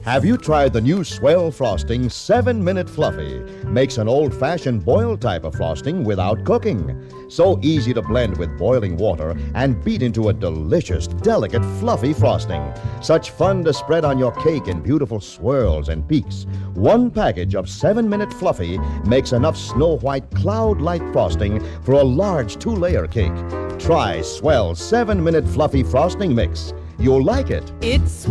Have you tried the new Swell Frosting 7-Minute Fluffy? Makes an old-fashioned boiled type of frosting without cooking. So easy to blend with boiling water and beat into a delicious, delicate, fluffy frosting. Such fun to spread on your cake in beautiful swirls and peaks. One package of 7-Minute Fluffy makes enough snow-white cloud-like frosting for a large 2-layer cake. Try Swell 7-Minute Fluffy Frosting Mix. You'll like it. It's